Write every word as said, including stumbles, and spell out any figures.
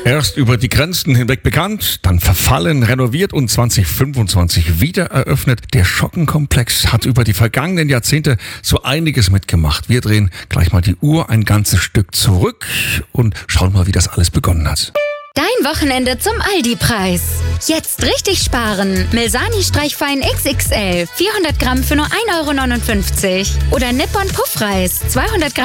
Erst über die Grenzen hinweg bekannt, dann verfallen, renoviert und zwanzig fünfundzwanzig wieder eröffnet. Der Schockenkomplex hat über die vergangenen Jahrzehnte so einiges mitgemacht. Wir drehen gleich mal die Uhr ein ganzes Stück zurück und schauen mal, wie das alles begonnen hat. Dein Wochenende zum Aldi-Preis. Jetzt richtig sparen. Milsani Streichfein X X L, vierhundert Gramm für nur ein Euro neunundfünfzig. Oder Nippon Puffreis, zweihundert Gramm